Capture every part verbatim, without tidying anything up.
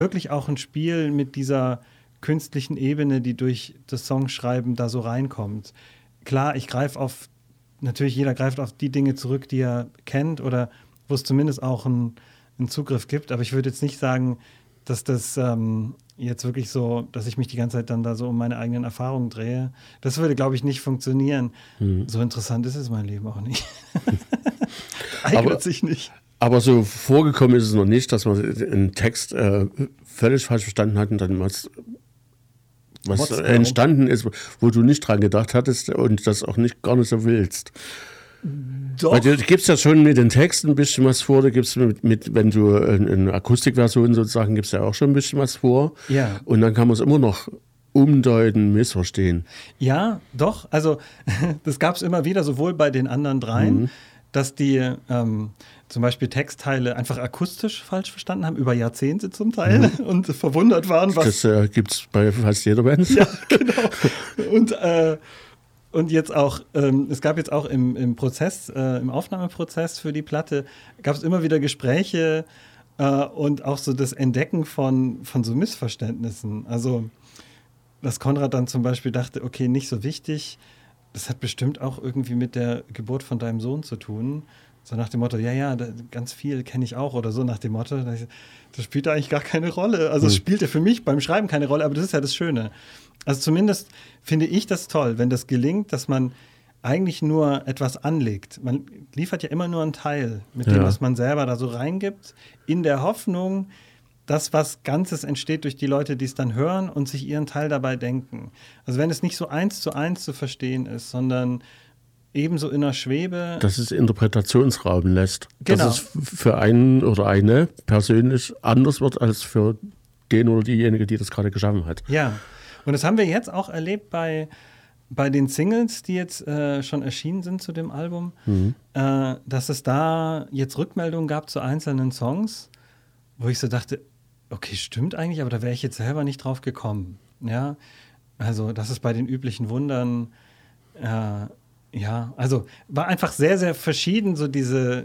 wirklich auch ein Spiel mit dieser künstlichen Ebene, die durch das Songschreiben da so reinkommt. Klar, ich greife auf, natürlich jeder greift auf die Dinge zurück, die er kennt oder wo es zumindest auch einen, einen Zugriff gibt. Aber ich würde jetzt nicht sagen, dass das ähm, jetzt wirklich so, dass ich mich die ganze Zeit dann da so um meine eigenen Erfahrungen drehe. Das würde, glaube ich, nicht funktionieren. Mhm. So interessant ist es mein Leben auch nicht. Eignet aber, sich nicht. Aber so vorgekommen ist es noch nicht, dass man einen Text äh, völlig falsch verstanden hat und dann was, was entstanden ist, wo du nicht dran gedacht hattest und das auch nicht gar nicht so willst. Doch. Weil du gibst ja schon mit den Texten ein bisschen was vor, du gibst mit, mit wenn du eine Akustikversion sozusagen gibst ja auch schon ein bisschen was vor. Ja. Und dann kann man es immer noch umdeuten, missverstehen. Ja, doch. Also das gab es immer wieder, sowohl bei den anderen dreien, mhm. dass die ähm, zum Beispiel Textteile einfach akustisch falsch verstanden haben, über Jahrzehnte zum Teil, mhm. und verwundert waren. Was das äh, gibt es bei fast jeder Band. Ja, genau. Und äh, Und jetzt auch, ähm, es gab jetzt auch im, im Prozess, äh, im Aufnahmeprozess für die Platte, gab es immer wieder Gespräche äh, und auch so das Entdecken von, von so Missverständnissen. Also, dass Konrad dann zum Beispiel dachte, okay, nicht so wichtig, das hat bestimmt auch irgendwie mit der Geburt von deinem Sohn zu tun. So nach dem Motto, ja, ja, da, ganz viel kenne ich auch oder so nach dem Motto. Das, das spielt eigentlich gar keine Rolle. Also, es spielte für mich beim Schreiben keine Rolle, aber das ist ja das Schöne. Also zumindest finde ich das toll, wenn das gelingt, dass man eigentlich nur etwas anlegt. Man liefert ja immer nur einen Teil mit dem, ja. was man selber da so reingibt, in der Hoffnung, dass was Ganzes entsteht durch die Leute, die es dann hören und sich ihren Teil dabei denken. Also wenn es nicht so eins zu eins zu verstehen ist, sondern ebenso in der Schwebe. Dass es Interpretationsraum lässt. Genau. Dass es für einen oder eine persönlich anders wird als für den oder diejenige, die das gerade geschaffen hat. Ja. Und das haben wir jetzt auch erlebt bei, bei den Singles, die jetzt äh, schon erschienen sind zu dem Album, mhm. äh, dass es da jetzt Rückmeldungen gab zu einzelnen Songs, wo ich so dachte, okay, stimmt eigentlich, aber da wäre ich jetzt selber nicht drauf gekommen. Ja, also das ist bei den üblichen Wundern, äh, ja, also war einfach sehr, sehr verschieden, so diese,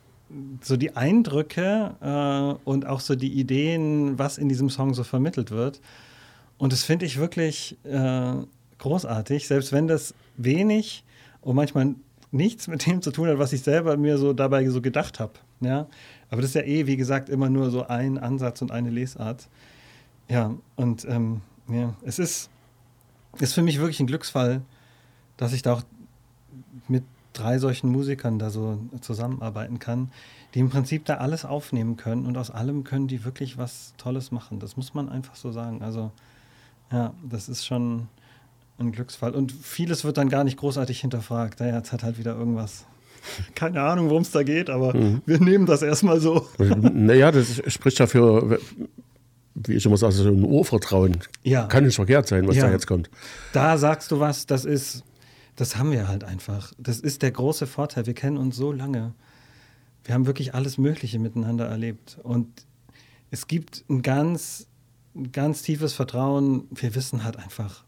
so die Eindrücke äh, und auch so die Ideen, was in diesem Song so vermittelt wird. Und das finde ich wirklich äh, großartig, selbst wenn das wenig und manchmal nichts mit dem zu tun hat, was ich selber mir so dabei so gedacht habe. Ja? Aber das ist ja eh, wie gesagt, immer nur so ein Ansatz und eine Lesart. Ja, und ähm, ja, es ist, ist für mich wirklich ein Glücksfall, dass ich da auch mit drei solchen Musikern da so zusammenarbeiten kann, die im Prinzip da alles aufnehmen können und aus allem können die wirklich was Tolles machen. Das muss man einfach so sagen. Also ja, das ist schon ein Glücksfall. Und vieles wird dann gar nicht großartig hinterfragt. Ja, jetzt hat halt wieder irgendwas. Keine Ahnung, worum es da geht, aber mhm. wir nehmen das erstmal so. Naja, das spricht dafür, wie ich immer sage, so ein Urvertrauen. Ja. Kann nicht verkehrt sein, was ja. da jetzt kommt. Da sagst du was, das ist, das haben wir halt einfach. Das ist der große Vorteil. Wir kennen uns so lange. Wir haben wirklich alles Mögliche miteinander erlebt. Und es gibt ein ganz, ganz tiefes Vertrauen. Wir wissen halt einfach,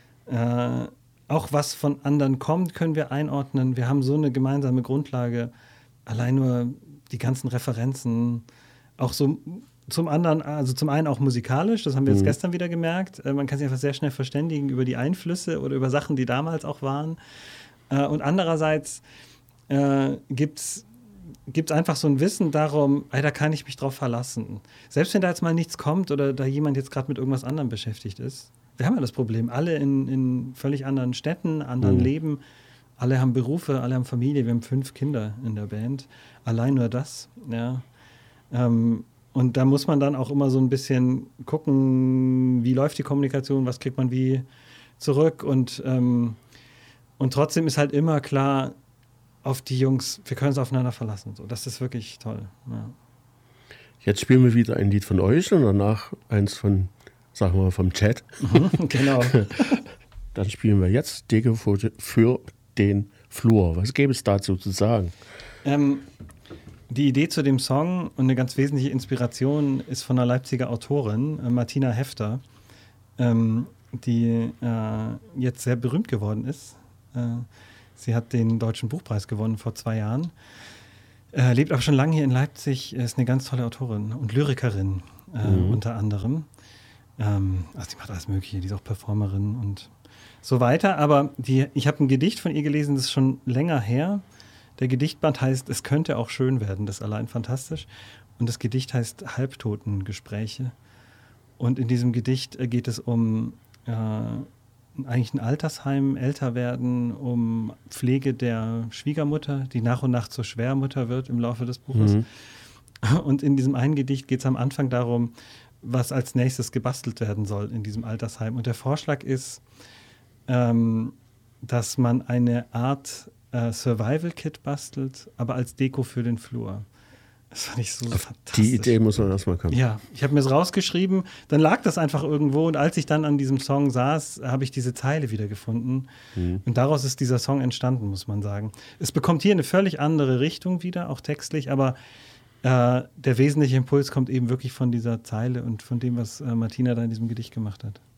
äh, auch was von anderen kommt, können wir einordnen. Wir haben so eine gemeinsame Grundlage. Allein nur die ganzen Referenzen, auch so zum anderen, also zum einen auch musikalisch, das haben wir jetzt mhm. gestern wieder gemerkt. Äh, man kann sich einfach sehr schnell verständigen über die Einflüsse oder über Sachen, die damals auch waren. Äh, und andererseits äh, gibt es gibt es einfach so ein Wissen darum, ey, da kann ich mich drauf verlassen. Selbst wenn da jetzt mal nichts kommt oder da jemand jetzt gerade mit irgendwas anderem beschäftigt ist. Wir haben ja das Problem, alle in, in völlig anderen Städten, anderen mhm. Leben, alle haben Berufe, alle haben Familie, wir haben fünf Kinder in der Band. Allein nur das, ja. Ähm, und da muss man dann auch immer so ein bisschen gucken, wie läuft die Kommunikation, was kriegt man wie zurück und, ähm, und trotzdem ist halt immer klar, auf die Jungs, wir können uns aufeinander verlassen. So, das ist wirklich toll. Ja. Jetzt spielen wir wieder ein Lied von euch und danach eins von, sagen wir mal, vom Chat. Mhm, genau. Dann spielen wir jetzt Deko für den Flur. Was gäbe es dazu zu sagen? Ähm, die Idee zu dem Song und eine ganz wesentliche Inspiration ist von einer Leipziger Autorin, äh, Martina Hefter, ähm, die äh, jetzt sehr berühmt geworden ist. Äh, Sie hat den Deutschen Buchpreis gewonnen vor zwei Jahren. Äh, lebt auch schon lange hier in Leipzig, ist eine ganz tolle Autorin und Lyrikerin. äh, mhm. unter anderem. Ähm, also die macht alles Mögliche, die ist auch Performerin und so weiter. Aber die, ich habe ein Gedicht von ihr gelesen, das ist schon länger her. Der Gedichtband heißt Es könnte auch schön werden, das ist allein fantastisch. Und das Gedicht heißt Halbtotengespräche. Und in diesem Gedicht geht es um äh, eigentlich ein Altersheim, älter werden, um Pflege der Schwiegermutter, die nach und nach zur Schwiegermutter wird im Laufe des Buches. Mhm. Und in diesem einen Gedicht geht es am Anfang darum, was als nächstes gebastelt werden soll in diesem Altersheim. Und der Vorschlag ist, ähm, dass man eine Art äh, Survival-Kit bastelt, aber als Deko für den Flur. Das fand ich so Auf fantastisch. Die Idee muss man erstmal kommen. Ja, ich habe mir es rausgeschrieben, dann lag das einfach irgendwo und als ich dann an diesem Song saß, habe ich diese Zeile wiedergefunden. Mhm. Und daraus ist dieser Song entstanden, muss man sagen. Es bekommt hier eine völlig andere Richtung wieder, auch textlich, aber äh, der wesentliche Impuls kommt eben wirklich von dieser Zeile und von dem, was äh, Martina da in diesem Gedicht gemacht hat.